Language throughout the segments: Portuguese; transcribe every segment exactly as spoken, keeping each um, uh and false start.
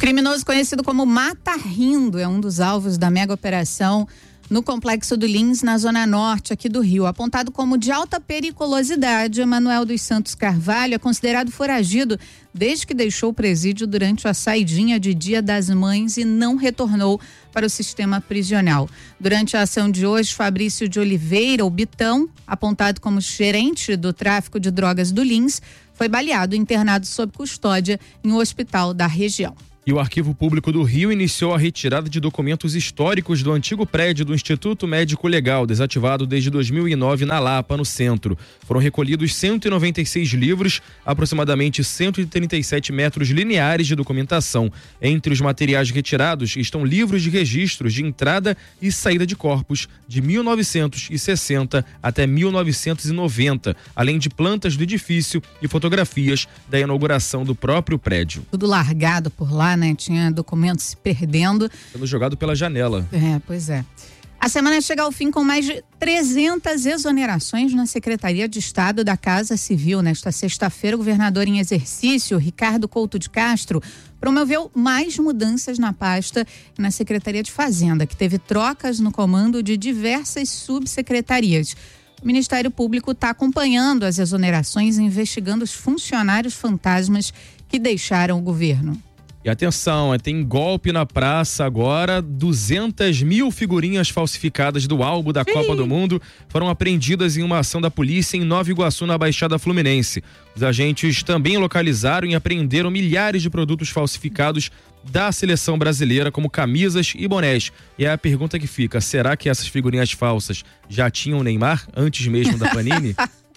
Criminoso conhecido como Mata Rindo é um dos alvos da mega operação no Complexo do Lins, na Zona Norte aqui do Rio. Apontado como de alta periculosidade, Emanuel dos Santos Carvalho é considerado foragido desde que deixou o presídio durante a saidinha de Dia das Mães e não retornou para o sistema prisional. Durante a ação de hoje, Fabrício de Oliveira, o Bitão, apontado como gerente do tráfico de drogas do Lins, foi baleado e internado sob custódia em um hospital da região. E o Arquivo Público do Rio iniciou a retirada de documentos históricos do antigo prédio do Instituto Médico Legal, desativado desde dois mil e nove na Lapa, no centro. Foram recolhidos cento e noventa e seis livros, aproximadamente cento e trinta e sete metros lineares de documentação. Entre os materiais retirados estão livros de registros de entrada e saída de corpos de mil novecentos e sessenta até mil novecentos e noventa, além de plantas do edifício e fotografias da inauguração do próprio prédio. Tudo largado por lá, né? Tinha documentos se perdendo. Sendo jogado pela janela. É, pois é. A semana chega ao fim com mais de trezentas exonerações na Secretaria de Estado da Casa Civil. Nesta sexta-feira, o governador em exercício, Ricardo Couto de Castro, promoveu mais mudanças na pasta e na Secretaria de Fazenda, que teve trocas no comando de diversas subsecretarias. O Ministério Público está acompanhando as exonerações e investigando os funcionários fantasmas que deixaram o governo. E atenção, tem golpe na praça agora. duzentas mil figurinhas falsificadas do álbum da Sim. Copa do Mundo foram apreendidas em uma ação da polícia em Nova Iguaçu, na Baixada Fluminense. Os agentes também localizaram e apreenderam milhares de produtos falsificados da seleção brasileira, como camisas e bonés. E é a pergunta que fica: será que essas figurinhas falsas já tinham Neymar antes mesmo da Panini?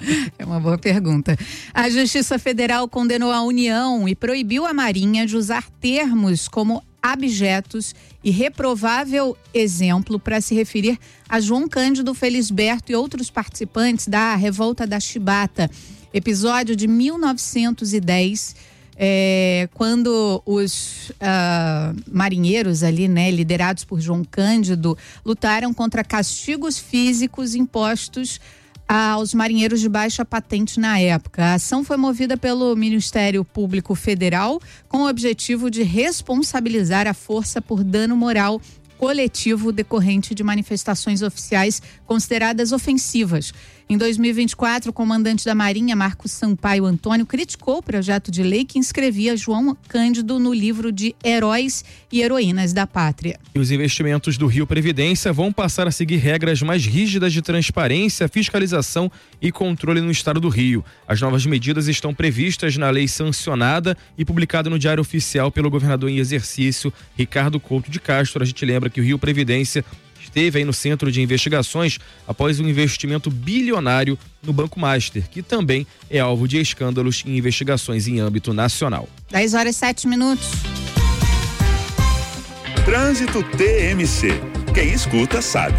É uma boa pergunta. A Justiça Federal condenou a União e proibiu a Marinha de usar termos como abjetos e reprovável exemplo para se referir a João Cândido Felisberto e outros participantes da Revolta da Chibata, episódio de mil novecentos e dez, é, quando os uh, marinheiros ali, né, liderados por João Cândido, lutaram contra castigos físicos impostos aos marinheiros de baixa patente na época. A ação foi movida pelo Ministério Público Federal com o objetivo de responsabilizar a força por dano moral coletivo decorrente de manifestações oficiais consideradas ofensivas. Em dois mil e vinte e quatro, o comandante da Marinha, Marcos Sampaio Antônio, criticou o projeto de lei que inscrevia João Cândido no livro de Heróis e Heroínas da Pátria. E os investimentos do Rio Previdência vão passar a seguir regras mais rígidas de transparência, fiscalização e controle no estado do Rio. As novas medidas estão previstas na lei sancionada e publicada no Diário Oficial pelo governador em exercício, Ricardo Couto de Castro. A gente lembra que o Rio Previdência esteve aí no centro de investigações após um investimento bilionário no Banco Master, que também é alvo de escândalos e investigações em âmbito nacional. dez horas e sete minutos. Trânsito T M C. Quem escuta sabe.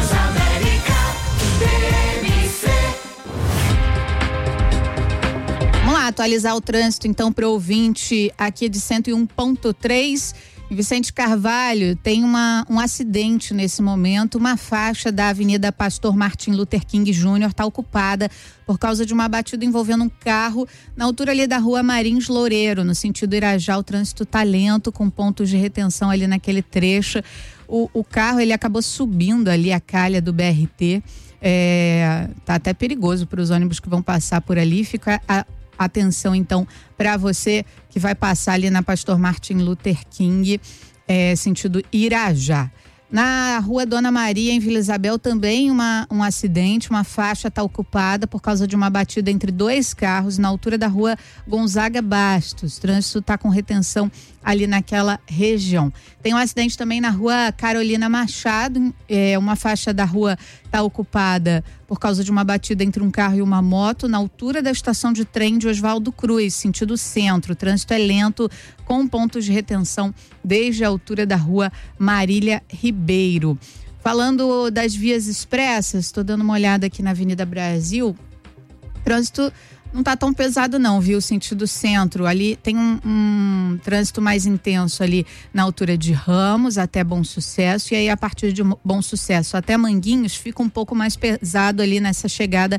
Vamos lá atualizar o trânsito então para o ouvinte aqui de cento e um ponto três. Vicente Carvalho tem uma, um acidente nesse momento. Uma faixa da Avenida Pastor Martin Luther King Júnior está ocupada por causa de uma batida envolvendo um carro na altura ali da Rua Marins Loureiro, no sentido Irajá. O trânsito tá lento, com pontos de retenção ali naquele trecho. O, o carro ele acabou subindo ali a calha do B R T. É, tá até perigoso para os ônibus que vão passar por ali. Fica a atenção então para você que vai passar ali na Pastor Martin Luther King, é, sentido Irajá. Na Rua Dona Maria, em Vila Isabel, também uma, um acidente, uma faixa está ocupada por causa de uma batida entre dois carros na altura da Rua Gonzaga Bastos. O trânsito está com retenção ali naquela região. Tem um acidente também na Rua Carolina Machado, é, uma faixa da rua está ocupada por causa de uma batida entre um carro e uma moto na altura da estação de trem de Oswaldo Cruz, sentido centro. O trânsito é lento, com pontos de retenção desde a altura da Rua Marília Ribeiro. Falando das vias expressas, estou dando uma olhada aqui na Avenida Brasil. O trânsito não está tão pesado não, viu? Sentido centro. Ali tem um, um trânsito mais intenso ali na altura de Ramos até Bom Sucesso, e aí a partir de Bom Sucesso até Manguinhos fica um pouco mais pesado ali nessa chegada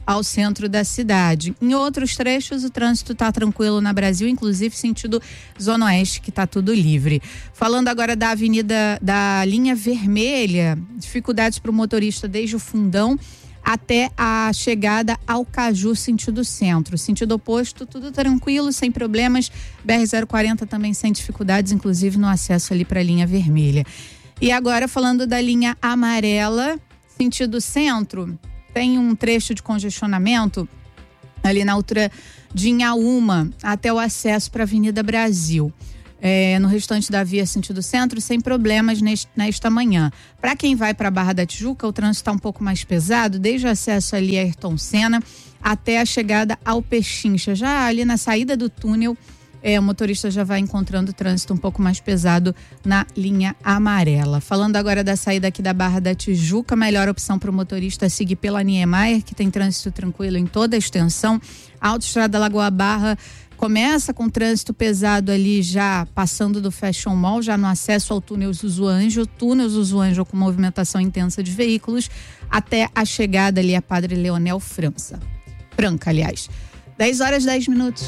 ao centro da cidade. Em outros trechos, o trânsito está tranquilo na Brasil, inclusive sentido Zona Oeste, que está tudo livre. Falando agora da avenida da linha vermelha, dificuldades para o motorista desde o Fundão até a chegada ao Caju, sentido centro. Sentido oposto, tudo tranquilo, sem problemas. B R zero quarenta também sem dificuldades, inclusive no acesso ali para a linha vermelha. E agora falando da linha amarela, sentido centro, tem um trecho de congestionamento ali na altura de Inhaúma até o acesso para a Avenida Brasil. É, no restante da via sentido centro, sem problemas neste, nesta manhã. Para quem vai para a Barra da Tijuca, o trânsito está um pouco mais pesado, desde o acesso ali a Ayrton Senna até a chegada ao Pechincha. Já ali na saída do túnel, é, o motorista já vai encontrando o trânsito um pouco mais pesado na linha amarela. Falando agora da saída aqui da Barra da Tijuca, a melhor opção para o motorista é seguir pela Niemeyer, que tem trânsito tranquilo em toda a extensão. A Autoestrada Lagoa Barra começa com trânsito pesado ali já passando do Fashion Mall, já no acesso ao túnel Zuzuanjo, túnel Zuzuanjo com movimentação intensa de veículos, até a chegada ali a Padre Leonel França. Franca, aliás. dez horas e dez minutos.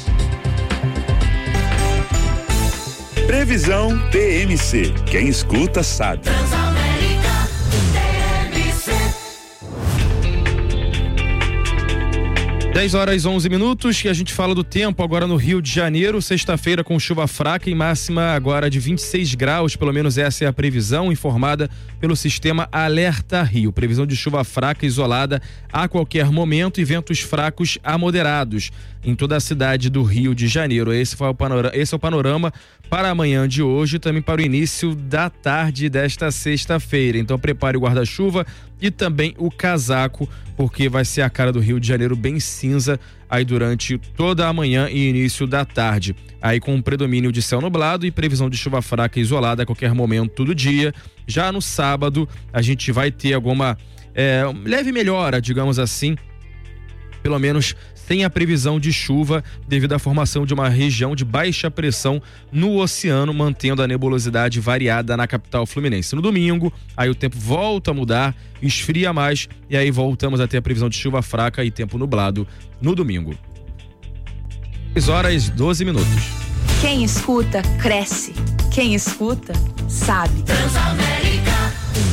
Previsão T M C. Quem escuta sabe. dez horas e onze minutos, e a gente fala do tempo agora no Rio de Janeiro, sexta-feira com chuva fraca e máxima agora de vinte e seis graus, pelo menos essa é a previsão informada pelo sistema Alerta Rio. Previsão de chuva fraca isolada a qualquer momento e ventos fracos a moderados em toda a cidade do Rio de Janeiro. Esse foi o panorama, esse é o panorama para amanhã de hoje e também para o início da tarde desta sexta-feira. Então prepare o guarda-chuva e também o casaco, porque vai ser a cara do Rio de Janeiro bem cinza aí durante toda a manhã e início da tarde. Aí com um predomínio de céu nublado e previsão de chuva fraca isolada a qualquer momento do dia. Já no sábado a gente vai ter alguma é, leve melhora, digamos assim, pelo menos sem a previsão de chuva devido à formação de uma região de baixa pressão no oceano, mantendo a nebulosidade variada na capital fluminense. No domingo, aí o tempo volta a mudar, esfria mais e aí voltamos a ter a previsão de chuva fraca e tempo nublado no domingo. dez horas e doze minutos. Quem escuta, cresce. Quem escuta, sabe. Transamérica.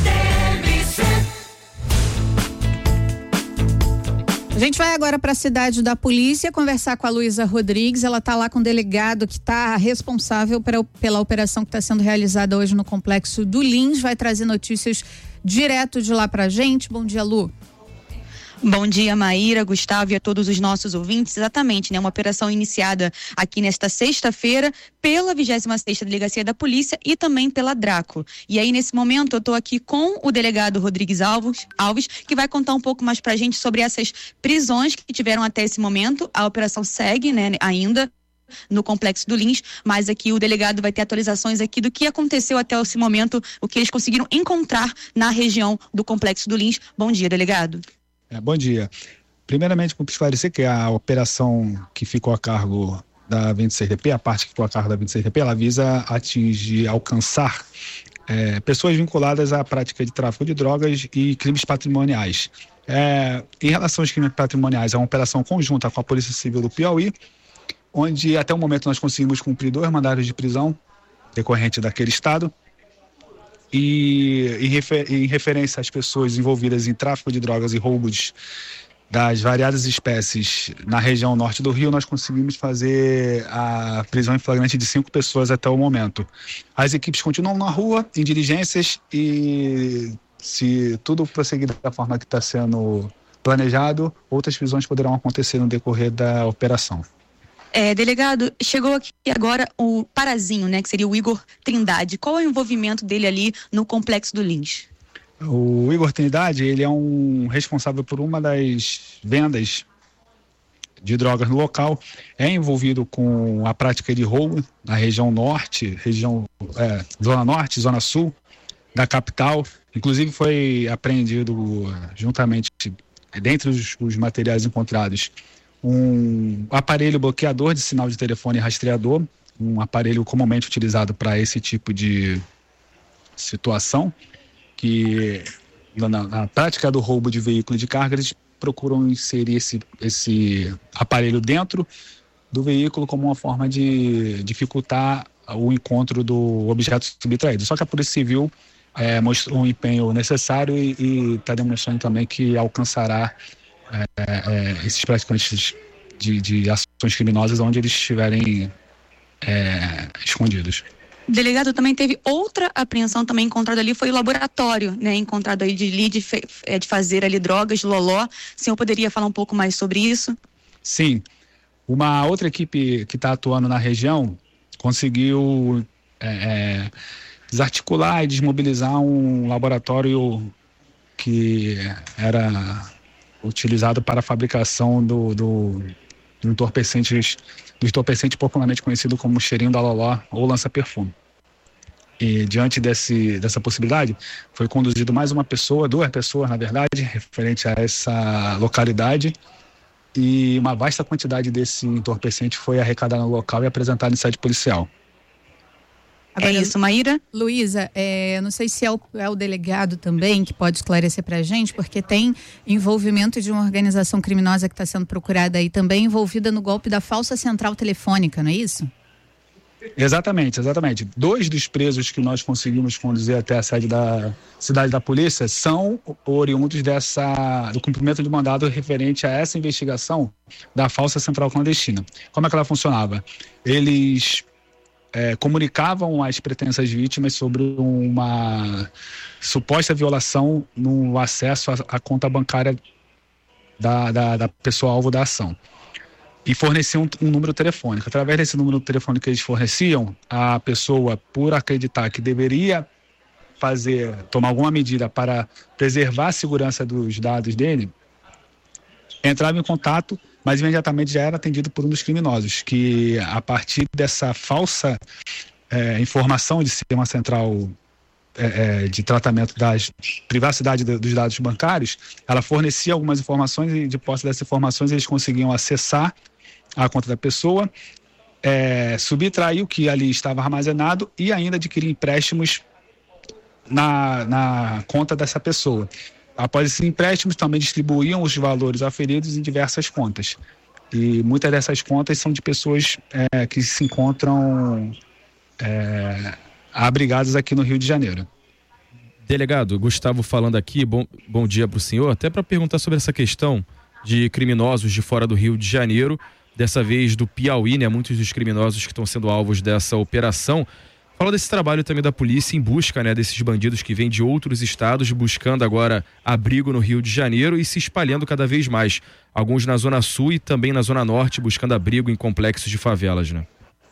A gente vai agora para a cidade da polícia conversar com a Luísa Rodrigues. Ela está lá com o delegado que está responsável pela, pela operação que está sendo realizada hoje no complexo do Lins. Vai trazer notícias direto de lá para a gente. Bom dia, Lu. Bom dia, Maíra, Gustavo e a todos os nossos ouvintes. Exatamente, né? Uma operação iniciada aqui nesta sexta-feira pela vigésima sexta Delegacia da Polícia e também pela Draco. E aí, nesse momento, eu estou aqui com o delegado Rodrigues Alves, Alves, que vai contar um pouco mais pra gente sobre essas prisões que tiveram até esse momento. A operação segue, né, ainda no Complexo do Lins, mas aqui o delegado vai ter atualizações aqui do que aconteceu até esse momento, o que eles conseguiram encontrar na região do Complexo do Lins. Bom dia, delegado. É, bom dia. Primeiramente, para esclarecer que a operação que ficou a cargo da vinte e seis D P, a parte que ficou a cargo da vinte e seis D P, ela visa atingir, alcançar é, pessoas vinculadas à prática de tráfico de drogas e crimes patrimoniais. É, em relação aos crimes patrimoniais, é uma operação conjunta com a Polícia Civil do Piauí, onde até o momento nós conseguimos cumprir dois mandados de prisão decorrente daquele estado. E em, refer, em referência às pessoas envolvidas em tráfico de drogas e roubos das variadas espécies na região norte do Rio, nós conseguimos fazer a prisão em flagrante de cinco pessoas até o momento. As equipes continuam na rua, em diligências, e se tudo prosseguir da forma que está sendo planejado, outras prisões poderão acontecer no decorrer da operação. É, delegado, chegou aqui agora o Parazinho, né, que seria o Igor Trindade. Qual é o envolvimento dele ali no Complexo do Lins? O Igor Trindade, ele é um responsável por uma das vendas de drogas no local, é envolvido com a prática de roubo na região norte, região, é, zona norte, zona sul da capital. Inclusive foi apreendido juntamente, dentre os, os materiais encontrados, um aparelho bloqueador de sinal de telefone rastreador, um aparelho comumente utilizado para esse tipo de situação, que na, na prática do roubo de veículo de carga eles procuram inserir esse, esse aparelho dentro do veículo como uma forma de dificultar o encontro do objeto subtraído. Só que a Polícia Civil é, mostrou um empenho necessário e está demonstrando também que alcançará é, é, esses praticantes de, de ações criminosas onde eles estiverem é, escondidos. Delegado, também teve outra apreensão também encontrada ali, foi o laboratório, né, encontrado aí de, de, de fazer ali drogas, loló. O senhor poderia falar um pouco mais sobre isso? Sim. Uma outra equipe que está atuando na região conseguiu é, é, desarticular e desmobilizar um laboratório que era utilizado para a fabricação do, do, do entorpecentes, do entorpecente popularmente conhecido como cheirinho da loló ou lança-perfume. E diante desse, dessa possibilidade, foi conduzido mais uma pessoa, duas pessoas na verdade, referente a essa localidade, e uma vasta quantidade desse entorpecente foi arrecadada no local e apresentada em sede policial. É isso, Maíra? Luísa, é, não sei se é o, é o delegado também que pode esclarecer pra gente, porque tem envolvimento de uma organização criminosa que está sendo procurada aí também, envolvida no golpe da falsa central telefônica, não é isso? Exatamente, exatamente. Dois dos presos que nós conseguimos conduzir até a sede da cidade da polícia são oriundos dessa, do cumprimento de mandado referente a essa investigação da falsa central clandestina. Como é que ela funcionava? Eles é, comunicavam às pretensas vítimas sobre uma suposta violação no acesso à, à conta bancária da, da, da pessoa-alvo da ação. E forneciam um, um número telefônico. Através desse número telefônico que eles forneciam, a pessoa, por acreditar que deveria fazer, tomar alguma medida para preservar a segurança dos dados dele, entrava em contato, mas imediatamente já era atendido por um dos criminosos, que a partir dessa falsa é, informação de ser uma central é, é, de tratamento da privacidade dos dados bancários, ela fornecia algumas informações e de posse dessas informações eles conseguiam acessar a conta da pessoa, é, subtrair o que ali estava armazenado e ainda adquirir empréstimos na, na conta dessa pessoa. Após esses empréstimos, também distribuíam os valores aferidos em diversas contas. E muitas dessas contas são de pessoas é, que se encontram é, abrigadas aqui no Rio de Janeiro. Delegado, Gustavo falando aqui, bom, bom dia para o senhor, até para perguntar sobre essa questão de criminosos de fora do Rio de Janeiro, dessa vez do Piauí, né? Muitos dos criminosos que estão sendo alvos dessa operação. Fala desse trabalho também da polícia em busca, né, desses bandidos que vêm de outros estados, buscando agora abrigo no Rio de Janeiro e se espalhando cada vez mais. Alguns na Zona Sul e também na Zona Norte, buscando abrigo em complexos de favelas, né?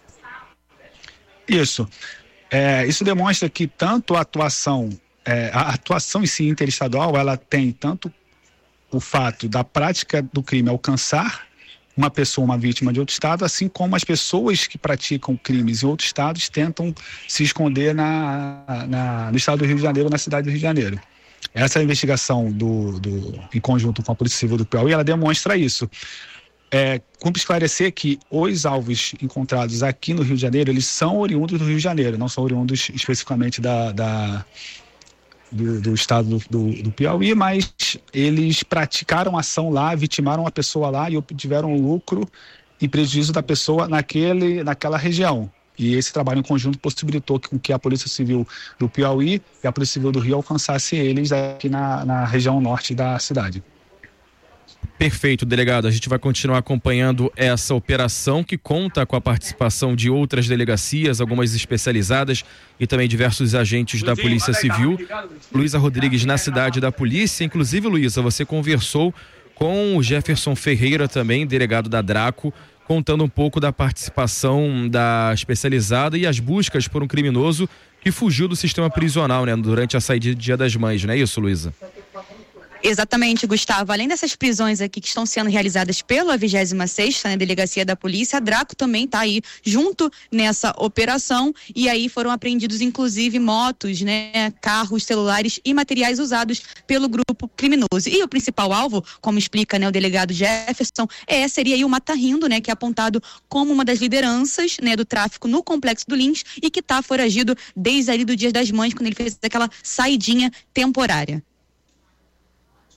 Isso. É, isso demonstra que tanto a atuação, é, a atuação em si interestadual, ela tem tanto o fato da prática do crime alcançar uma pessoa, uma vítima de outro estado, assim como as pessoas que praticam crimes em outros estados tentam se esconder na, na, no estado do Rio de Janeiro, na cidade do Rio de Janeiro. Essa investigação do, do, em conjunto com a Polícia Civil do Piauí, ela demonstra isso. É, cumpre esclarecer que os alvos encontrados aqui no Rio de Janeiro, eles são oriundos do Rio de Janeiro, não são oriundos especificamente da... da Do, do estado do, do, do Piauí, mas eles praticaram ação lá, vitimaram a pessoa lá e obtiveram lucro e prejuízo da pessoa naquele, naquela região. E esse trabalho em conjunto possibilitou com que a Polícia Civil do Piauí e a Polícia Civil do Rio alcançassem eles aqui na, na região norte da cidade. Perfeito, delegado. A gente vai continuar acompanhando essa operação que conta com a participação de outras delegacias, algumas especializadas e também diversos agentes da Polícia Civil. Luísa Rodrigues na cidade da polícia. Inclusive, Luísa, você conversou com o Jefferson Ferreira também, delegado da Draco, contando um pouco da participação da especializada e as buscas por um criminoso que fugiu do sistema prisional, né, durante a saída de Dia das Mães, não é isso, Luísa? Exatamente, Gustavo. Além dessas prisões aqui que estão sendo realizadas pela vigésima sexta, né, Delegacia da Polícia, a Draco também está aí junto nessa operação e aí foram apreendidos inclusive motos, né, carros, celulares e materiais usados pelo grupo criminoso. E o principal alvo, como explica, né, o delegado Jefferson, é, seria aí o Mata Rindo, né, que é apontado como uma das lideranças, né, do tráfico no Complexo do Lins e que está foragido desde ali do Dia das Mães, quando ele fez aquela saidinha temporária.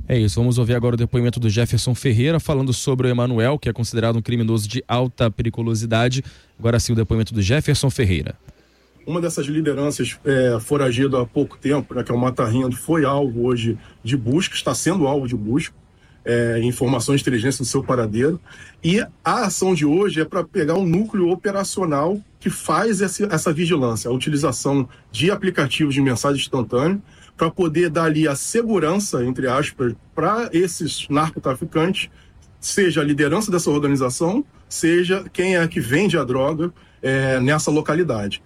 É isso, vamos ouvir agora o depoimento do Jefferson Ferreira falando sobre o Emanuel, que é considerado um criminoso de alta periculosidade. Agora sim o depoimento do Jefferson Ferreira. Uma dessas lideranças é, foragido há pouco tempo, né, que é o Mata Rindo, foi alvo hoje de busca, está sendo alvo de busca, é, informações de inteligência do seu paradeiro. E a ação de hoje é para pegar um núcleo operacional que faz essa, essa vigilância, a utilização de aplicativos de mensagem instantânea, para poder dar ali a segurança, entre aspas, para esses narcotraficantes, seja a liderança dessa organização, seja quem é que vende a droga é, nessa localidade.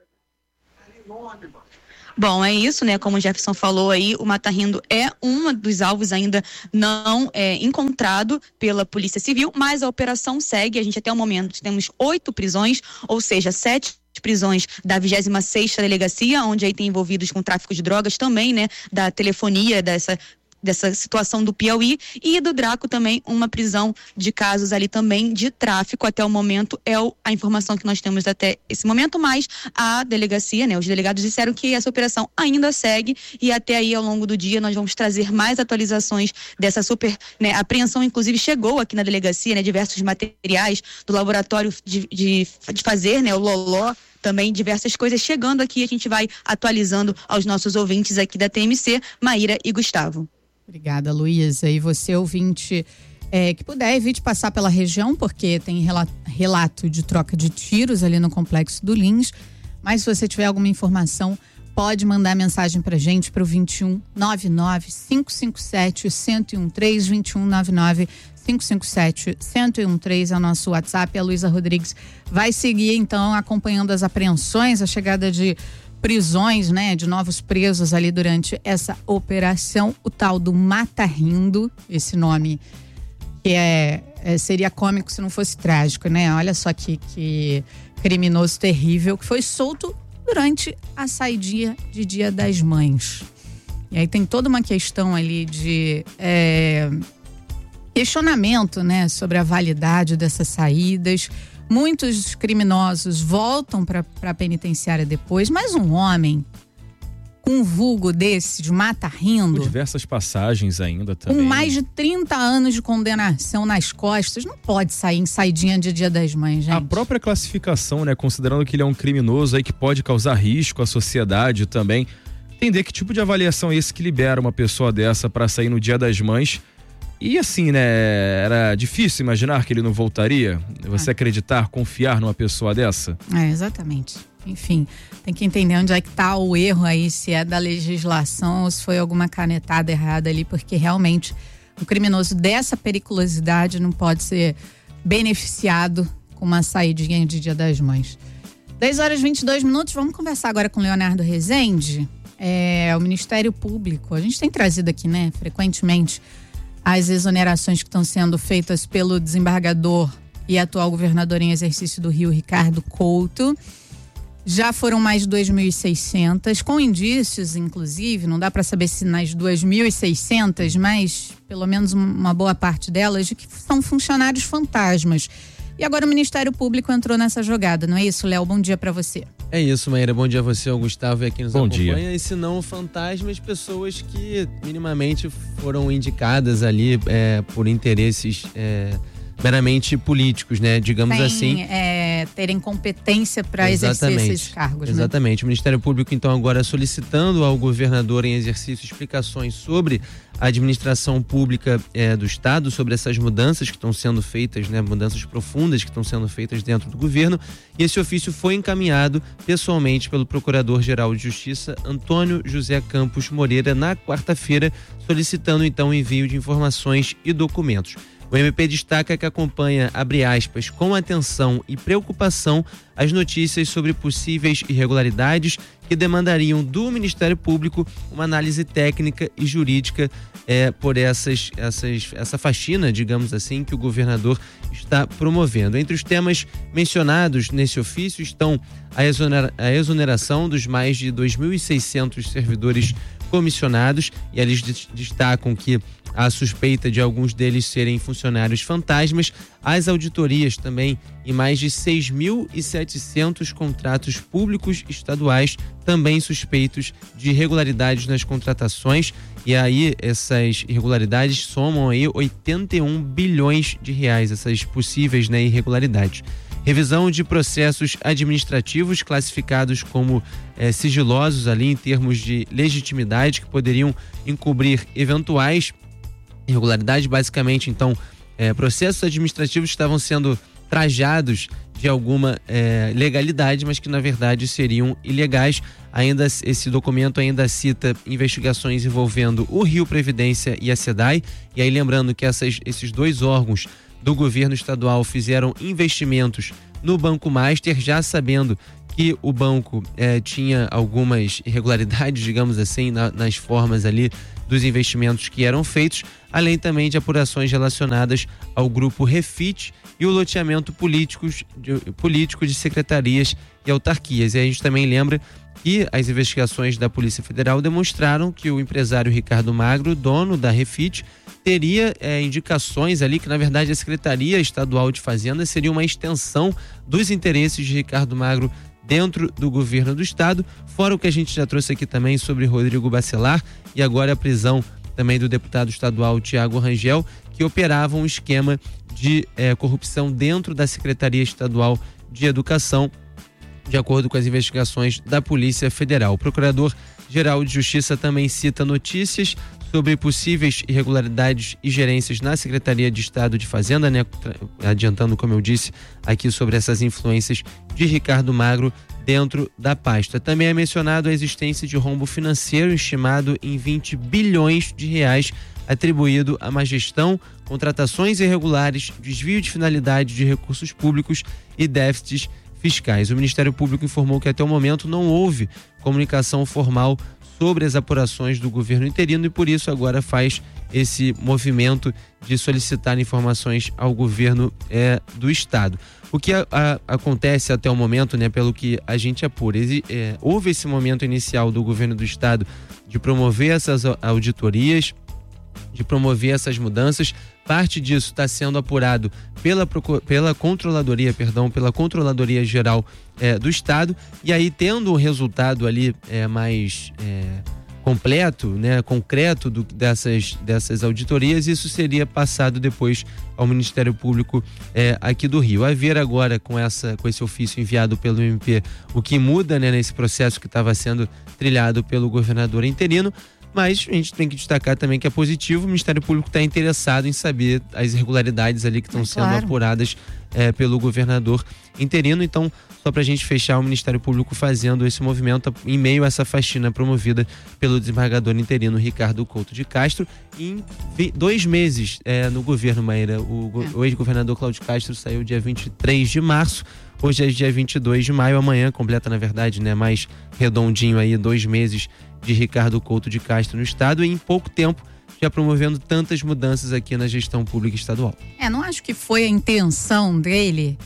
Bom, é isso, né? Como o Jefferson falou aí, o Mata Rindo é um dos alvos ainda não é, encontrado pela Polícia Civil, mas a operação segue. A gente até o momento temos oito prisões, ou seja, sete prisões da vigésima sexta Delegacia, onde aí tem envolvidos com tráfico de drogas também, né? Da telefonia, dessa dessa situação do Piauí, e do Draco também uma prisão de casos ali também de tráfico. Até o momento é o, a informação que nós temos até esse momento, mas a delegacia, né, os delegados disseram que essa operação ainda segue, e até aí ao longo do dia nós vamos trazer mais atualizações dessa super, né, apreensão. Inclusive chegou aqui na delegacia, né, diversos materiais do laboratório de, de, de fazer, né, o Loló, também diversas coisas chegando aqui. A gente vai atualizando aos nossos ouvintes aqui da T M C, Maíra e Gustavo. Obrigada, Luísa. E você, ouvinte, é, que puder, evite passar pela região, porque tem relato, relato de troca de tiros ali no Complexo do Lins. Mas se você tiver alguma informação, pode mandar mensagem pra gente pro vinte e um, nove nove, cinco cinco sete, um zero um três, vinte e um, nove nove, cinco cinco sete, um zero um três é o nosso WhatsApp. A Luísa Rodrigues vai seguir, então, acompanhando as apreensões, a chegada de prisões, né, de novos presos ali durante essa operação, o tal do Mata Rindo, esse nome que é, é, seria cômico se não fosse trágico, né? Olha só que, que criminoso terrível, que foi solto durante a saidinha de Dia das Mães. E aí tem toda uma questão ali de é, questionamento, né, sobre a validade dessas saídas. Muitos criminosos voltam para a penitenciária depois, mas um homem com um vulgo desse, de Mata Rindo, com diversas passagens ainda também, com mais de trinta anos de condenação nas costas, não pode sair em saidinha de Dia das Mães, gente. A própria classificação, né, considerando que ele é um criminoso aí que pode causar risco à sociedade também, entender que tipo de avaliação é esse que libera uma pessoa dessa para sair no Dia das Mães. E assim, né, era difícil imaginar que ele não voltaria? Você ah. acreditar, confiar numa pessoa dessa? É, exatamente. Enfim, tem que entender onde é que tá o erro aí, se é da legislação ou se foi alguma canetada errada ali, porque realmente um criminoso dessa periculosidade não pode ser beneficiado com uma saidinha de Dia das Mães. dez horas e vinte e dois minutos, vamos conversar agora com Leonardo Rezende. É, o Ministério Público, a gente tem trazido aqui, né, frequentemente, as exonerações que estão sendo feitas pelo desembargador e atual governador em exercício do Rio, Ricardo Couto. Já foram mais de dois mil e seiscentas, com indícios, inclusive, não dá para saber se nas duas mil e seiscentas, mas pelo menos uma boa parte delas, de que são funcionários fantasmas. E agora o Ministério Público entrou nessa jogada, não é isso, Léo? Bom dia para você. É isso, Maíra. Bom dia a você, o Gustavo, e aqui nos Bom acompanha. Dia. E se não, fantasmas, pessoas que minimamente foram indicadas ali é, por interesses é, meramente políticos, né? Digamos Sem, assim. É, terem competência para exercer esses cargos. Exatamente. Né? O Ministério Público, então, agora solicitando ao governador em exercício explicações sobre a administração pública é, do Estado, sobre essas mudanças que estão sendo feitas, né? Mudanças profundas que estão sendo feitas dentro do governo. E esse ofício foi encaminhado pessoalmente pelo Procurador-Geral de Justiça, Antônio José Campos Moreira, na quarta-feira, solicitando, então, o envio de informações e documentos. O M P destaca que acompanha, abre aspas, com atenção e preocupação as notícias sobre possíveis irregularidades que demandariam do Ministério Público uma análise técnica e jurídica é, por essas, essas, essa faxina, digamos assim, que o governador está promovendo. Entre os temas mencionados nesse ofício estão a, exonera, a exoneração dos mais de dois mil e seiscentos servidores comissionados, e eles destacam que a suspeita de alguns deles serem funcionários fantasmas, as auditorias também em mais de seis mil e setecentos contratos públicos estaduais, também suspeitos de irregularidades nas contratações, e aí essas irregularidades somam aí oitenta e um bilhões de reais, essas possíveis, né, irregularidades. Revisão de processos administrativos classificados como eh, sigilosos ali em termos de legitimidade, que poderiam encobrir eventuais irregularidades. Basicamente, então, eh, processos administrativos que estavam sendo trajados de alguma eh, legalidade, mas que na verdade seriam ilegais. Ainda esse documento ainda cita investigações envolvendo o Rio Previdência e a SEDAI, e aí lembrando que essas, esses dois órgãos do governo estadual fizeram investimentos no Banco Master, já sabendo que o banco eh, tinha algumas irregularidades, digamos assim, na, nas formas ali dos investimentos que eram feitos, além também de apurações relacionadas ao grupo Refit e o loteamento políticos, de, político de secretarias e autarquias. E a gente também lembra que as investigações da Polícia Federal demonstraram que o empresário Ricardo Magro, dono da Refit, teria é, indicações ali que, na verdade, a Secretaria Estadual de Fazenda seria uma extensão dos interesses de Ricardo Magro dentro do governo do estado, fora o que a gente já trouxe aqui também sobre Rodrigo Bacelar e agora a prisão também do deputado estadual Tiago Rangel, que operava um esquema de é, corrupção dentro da Secretaria Estadual de Educação, de acordo com as investigações da Polícia Federal. O Procurador-Geral de Justiça também cita notícias sobre possíveis irregularidades e gerências na Secretaria de Estado de Fazenda, né? Adiantando, como eu disse, aqui sobre essas influências de Ricardo Magro dentro da pasta. Também é mencionado a existência de rombo financeiro estimado em vinte bilhões de reais atribuído à má gestão, contratações irregulares, desvio de finalidade de recursos públicos e déficits fiscais. O Ministério Público informou que até o momento não houve comunicação formal sobre as apurações do governo interino e por isso agora faz esse movimento de solicitar informações ao governo é, do estado. O que a, a, acontece até o momento, né, pelo que a gente apura, é, houve esse momento inicial do governo do estado de promover essas auditorias, de promover essas mudanças. Parte disso está sendo apurado pela, pela controladoria, perdão, pela Controladoria Geral é, do Estado, e aí tendo um resultado ali é, mais é, completo, né, concreto do, dessas, dessas auditorias, isso seria passado depois ao Ministério Público é, aqui do Rio. A ver agora com, essa, com esse ofício enviado pelo M P o que muda, né, nesse processo que estava sendo trilhado pelo governador interino. Mas a gente tem que destacar também que é positivo, o Ministério Público está interessado em saber as irregularidades ali que estão é, sendo claro. apuradas é, pelo governador interino. Então, só para a gente fechar, o Ministério Público fazendo esse movimento em meio a essa faxina promovida pelo desembargador interino Ricardo Couto de Castro. Em dois meses é, no governo, Maíra, o, é. o ex-governador Cláudio Castro saiu dia vinte e três de março. Hoje é dia vinte e dois de maio, amanhã completa, na verdade, né, mais redondinho aí, dois meses de Ricardo Couto de Castro no estado e em pouco tempo já promovendo tantas mudanças aqui na gestão pública estadual. É, não acho que foi a intenção dele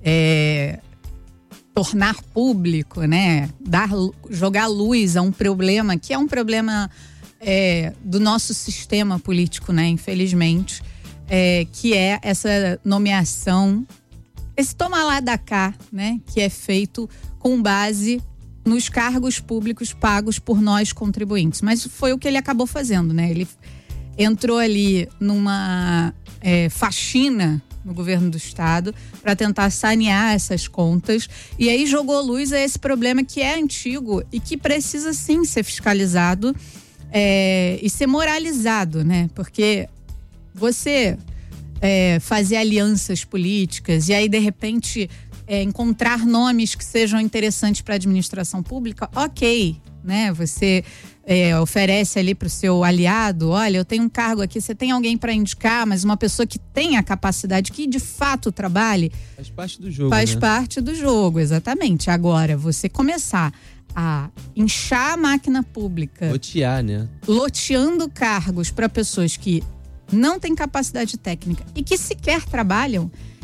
é, tornar público, né, dar, jogar luz a um problema que é um problema é, do nosso sistema político, né, infelizmente, é, que é essa nomeação, esse toma lá da cá, né, que é feito com base nos cargos públicos pagos por nós contribuintes. Mas foi o que ele acabou fazendo, né? Ele entrou ali numa é, faxina no governo do estado para tentar sanear essas contas e aí jogou luz a esse problema que é antigo e que precisa sim ser fiscalizado é, e ser moralizado, né? Porque você é, fazer alianças políticas e aí de repente É, encontrar nomes que sejam interessantes para a administração pública, ok, né? Você é, oferece ali para o seu aliado, olha, eu tenho um cargo aqui, você tem alguém para indicar, mas uma pessoa que tenha a capacidade, que de fato trabalhe. Faz parte do jogo, Faz né? parte do jogo, exatamente. Agora, você começar a inchar a máquina pública. Lotear, né? Loteando cargos para pessoas que não têm capacidade técnica e que sequer trabalham,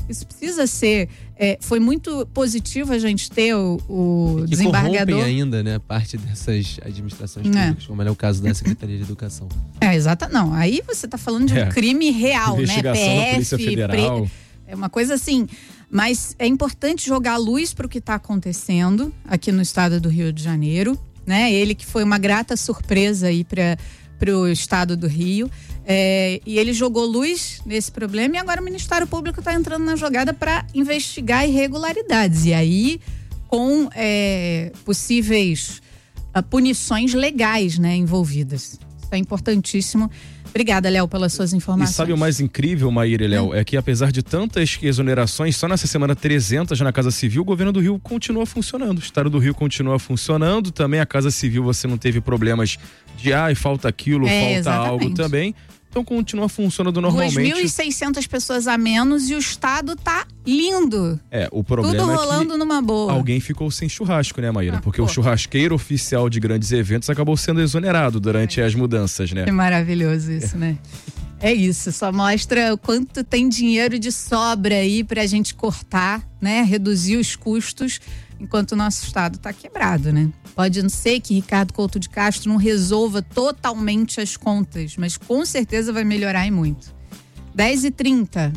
Isso precisa ser... É, foi muito positivo a gente ter o, o que desembargador... ainda, né, parte dessas administrações públicas, é. como é o caso da Secretaria de Educação. É, exato. Não, aí você está falando de um é. crime real, investigação né? da Polícia Federal. Pre... É uma coisa assim... Mas é importante jogar luz para o que está acontecendo aqui no estado do Rio de Janeiro, né? Ele que foi uma grata surpresa aí para o estado do Rio. É, e ele jogou luz nesse problema e agora o Ministério Público está entrando na jogada para investigar irregularidades. E aí, com é, possíveis uh, punições legais, né, envolvidas. Isso é importantíssimo. Obrigada, Léo, pelas suas informações. E sabe o mais incrível, Maíra e Léo? É. é que apesar de tantas exonerações, só nessa semana trezentas na Casa Civil, o governo do Rio continua funcionando. O estado do Rio continua funcionando. Também a Casa Civil você não teve problemas de ah, falta aquilo, é, falta exatamente. algo também. Então continua funcionando normalmente. duas mil e seiscentas pessoas a menos e o estado tá lindo. É, o problema Tudo rolando é que numa boa. Alguém ficou sem churrasco, né, Maíra? Ah, Porque pô. o churrasqueiro oficial de grandes eventos acabou sendo exonerado durante é. as mudanças, né? Que maravilhoso isso, é. né? É isso, só mostra o quanto tem dinheiro de sobra aí pra gente cortar, né? Reduzir os custos enquanto o nosso estado tá quebrado, né? Pode não ser que Ricardo Couto de Castro não resolva totalmente as contas, mas com certeza vai melhorar e muito. dez e trinta.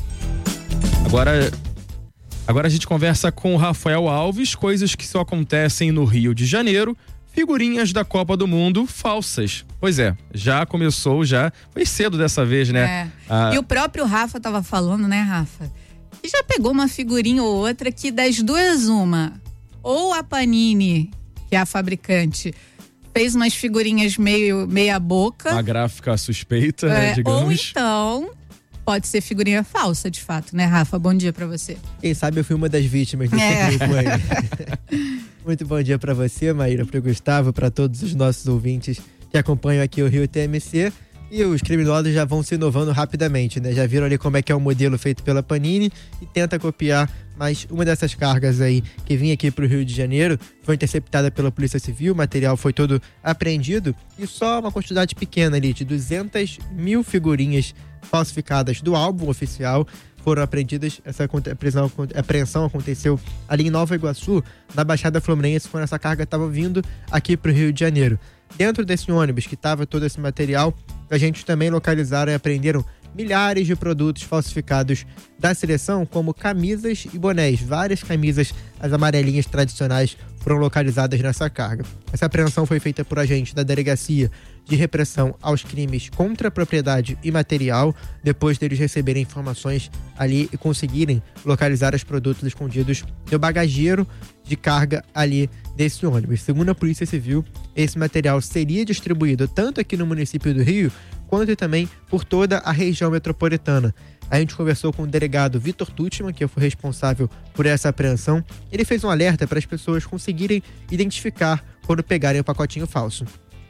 Agora, agora a gente conversa com o Rafael Alves, coisas que só acontecem no Rio de Janeiro, figurinhas da Copa do Mundo falsas. Pois é, já começou, já foi cedo dessa vez, né? É. Ah, e o próprio Rafa tava falando, né, Rafa? E já pegou uma figurinha ou outra que das duas uma, ou a Panini, que é a fabricante, fez umas figurinhas meio meia boca. Uma gráfica suspeita, é, né, digamos. Ou então pode ser figurinha falsa, de fato, né, Rafa? Bom dia pra você. Quem sabe eu fui uma das vítimas desse É. grupo aí. Muito bom dia pra você, Maíra, pro Gustavo, pra todos os nossos ouvintes que acompanham aqui o Rio T M C. E os criminosos já vão se inovando rapidamente, né? Já viram ali como é que é o modelo feito pela Panini e tenta copiar, mas uma dessas cargas aí que vinha aqui pro Rio de Janeiro foi interceptada pela Polícia Civil, o material foi todo apreendido e só uma quantidade pequena ali de duzentas mil figurinhas falsificadas do álbum oficial foram apreendidas. Essa apreensão, apreensão aconteceu ali em Nova Iguaçu, na Baixada Fluminense, quando essa carga estava vindo aqui pro Rio de Janeiro. Dentro desse ônibus que estava todo esse material, a gente também localizaram e apreenderam milhares de produtos falsificados da seleção, como camisas e bonés. Várias camisas, as amarelinhas tradicionais, foram localizadas nessa carga. Essa apreensão foi feita por agentes da Delegacia de Repressão aos Crimes contra a Propriedade Imaterial, depois deles receberem informações ali e conseguirem localizar os produtos escondidos no bagageiro de carga ali desse ônibus. Segundo a Polícia Civil, esse material seria distribuído tanto aqui no município do Rio, quanto também por toda a região metropolitana. A gente conversou com o delegado Vitor Tuchman, que foi responsável por essa apreensão. Ele fez um alerta para as pessoas conseguirem identificar quando pegarem o pacotinho falso.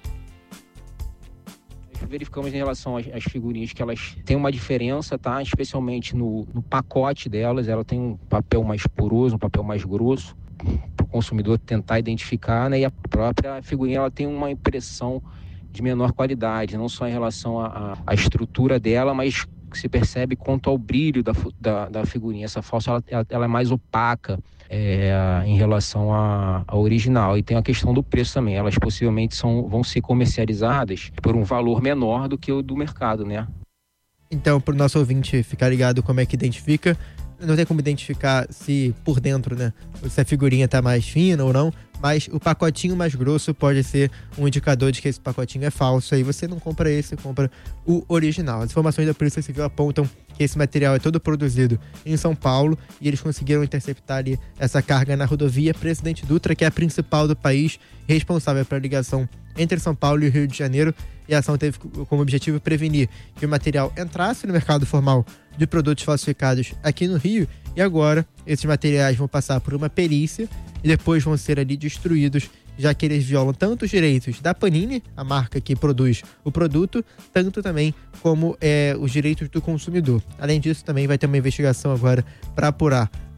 Verificamos em relação às, às figurinhas que elas têm uma diferença, tá? Especialmente no, no pacote delas, ela tem um papel mais poroso, um papel mais grosso, para o consumidor tentar identificar, né? E a própria figurinha ela tem uma impressão de menor qualidade, não só em relação à estrutura dela, mas se percebe quanto ao brilho da, da, da figurinha. Essa falsa ela, ela, ela é mais opaca é, em relação à, à original. E tem a questão do preço também. Elas possivelmente são, vão ser comercializadas por um valor menor do que o do mercado, né? Então, para o nosso ouvinte ficar ligado como é que identifica, não tem como identificar se por dentro, né, se a figurinha tá mais fina ou não, mas o pacotinho mais grosso pode ser um indicador de que esse pacotinho é falso. Aí você não compra esse, compra o original. As informações da Polícia Civil apontam que esse material é todo produzido em São Paulo e eles conseguiram interceptar ali essa carga na rodovia Presidente Dutra, que é a principal do país, responsável pela ligação entre São Paulo e o Rio de Janeiro. E a ação teve como objetivo prevenir que o material entrasse no mercado formal de produtos falsificados aqui no Rio. E agora esses materiais vão passar por uma perícia e depois vão ser ali destruídos, já que eles violam tanto os direitos da Panini, a marca que produz o produto, tanto também como é, os direitos do consumidor. Além disso, também vai ter uma investigação agora para apurar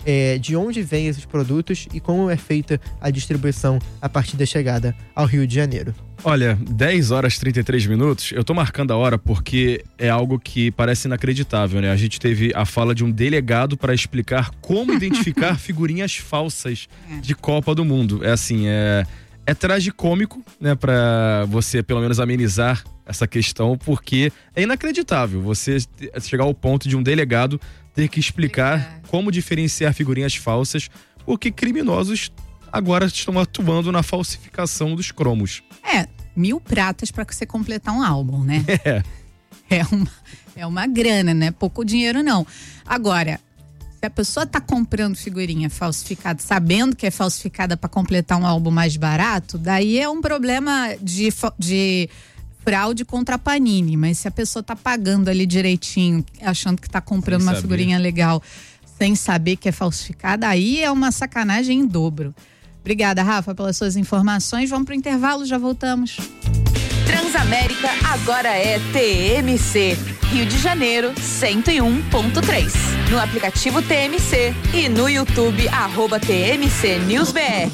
é, de onde vêm esses produtos e como é feita a distribuição a partir da chegada ao Rio de Janeiro. Olha, dez horas e trinta e três minutos, eu tô marcando a hora porque é algo que parece inacreditável, né? A gente teve a fala de um delegado para explicar como identificar figurinhas falsas de Copa do Mundo. É assim, é, é tragicômico, né? Pra você pelo menos amenizar essa questão, porque é inacreditável você chegar ao ponto de um delegado ter que explicar como diferenciar figurinhas falsas, porque criminosos agora estão atuando na falsificação dos cromos. É, mil pratas para você completar um álbum, né? É. É uma, é uma grana, né? Pouco dinheiro não. Agora, se a pessoa tá comprando figurinha falsificada, sabendo que é falsificada para completar um álbum mais barato, daí é um problema de, de fraude contra a Panini. Mas se a pessoa tá pagando ali direitinho, achando que tá comprando sem uma saber. figurinha legal, sem saber que é falsificada, aí é uma sacanagem em dobro. Obrigada, Rafa, pelas suas informações. Vamos pro intervalo, já voltamos. Transamérica agora é T M C. Rio de Janeiro, cento e um ponto três. No aplicativo T M C e no YouTube, arroba T M C News B R.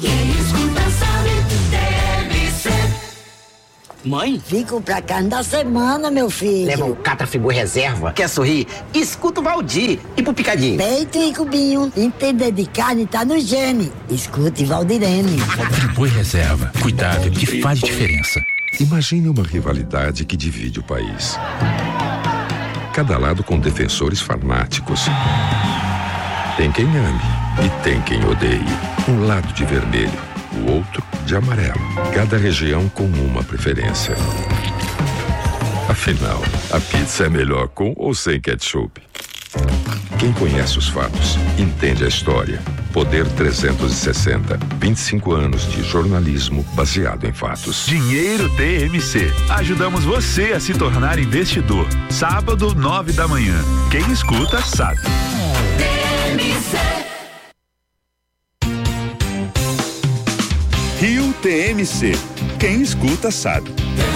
Mãe? Fico pra cada semana, meu filho. Leva um Catrafibu reserva. Quer sorrir? Escuta o Valdir. E pro Picadinho? Peito e cubinho. Entender de carne tá no gene. Escute Valdirene. Catrafibu reserva. Cuidável que faz diferença. Imagine uma rivalidade que divide o país. Cada lado com defensores fanáticos. Tem quem ame e tem quem odeie. Um lado de vermelho, o outro de amarelo. Cada região com uma preferência. Afinal, a pizza é melhor com ou sem ketchup? Quem conhece os fatos, entende a história. Poder trezentos e sessenta, vinte e cinco anos de jornalismo baseado em fatos. Dinheiro T M C. Ajudamos você a se tornar investidor. Sábado, nove da manhã. Quem escuta, sabe. T M C. Rio T M C. Quem escuta, sabe.